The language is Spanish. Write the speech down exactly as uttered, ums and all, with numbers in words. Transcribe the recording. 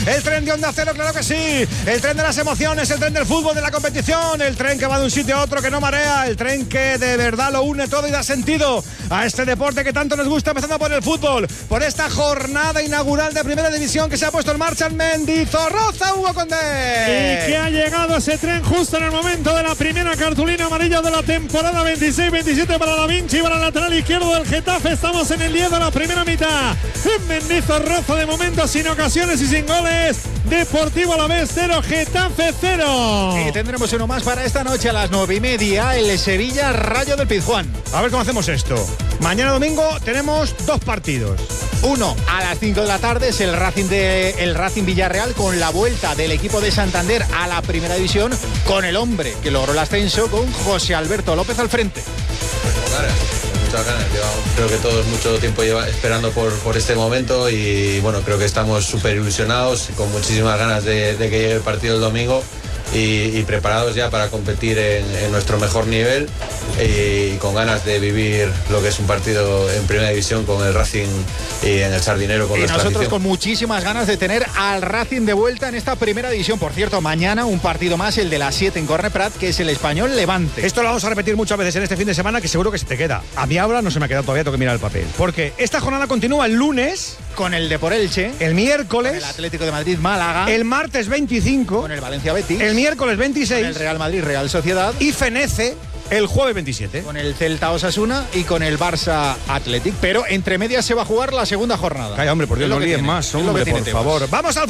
El tren de Onda Cero, claro que sí. El tren de las emociones, el tren del fútbol, de la competición. El tren que va de un sitio a otro, que no marea. El tren que de verdad lo une todo y da sentido a este deporte que tanto nos gusta, empezando por el fútbol. Por esta jornada inaugural de Primera División que se ha puesto en marcha en Mendizorroza, Hugo Condé. Y que ha llegado ese tren justo en el momento de la primera cartulina amarilla de la temporada veintiséis veintisiete para la Vinci, para el lateral izquierdo del Getafe. Estamos en el diez de la primera mitad. En Mendizorroza de momento sin ocasiones y sin goles. Deportivo Alavés cero, Getafe cero. Y tendremos uno más para esta noche a las nueve y media, el Sevilla Rayo del Pizjuán. A ver cómo hacemos esto. Mañana domingo tenemos dos partidos. Uno a las cinco de la tarde es el Racing de el Racing Villarreal, con la vuelta del equipo de Santander a la primera división, con el hombre que logró el ascenso, con José Alberto López al frente. Con ganas, con muchas ganas. Llevamos, creo que todos mucho tiempo lleva esperando por, por este momento y bueno, creo que estamos súper ilusionados, con muchísimas ganas de, de que llegue el partido el domingo. Y, y preparados ya para competir en, en nuestro mejor nivel y, y con ganas de vivir lo que es un partido en primera división con el Racing y en el Sardinero con y nuestra nosotros afición. Con muchísimas ganas de tener al Racing de vuelta en esta primera división. Por cierto, mañana un partido más, el de las siete en Corne Prat, que es el Español Levante. Esto lo vamos a repetir muchas veces en este fin de semana, que seguro que se te queda. A mí ahora no se me ha quedado todavía, tengo que mirar el papel. Porque esta jornada continúa el lunes, con el de por Elche, el miércoles, con el Atlético de Madrid Málaga, el martes veinticinco, con el Valencia Betis, el miércoles veintiséis, con el Real Madrid Real Sociedad y Fenece el jueves veintisiete. Con el Celta Osasuna y con el Barça Athletic. Pero entre medias se va a jugar la segunda jornada. Calla, hombre, por Dios, no líes más, hombre, por favor. Vamos al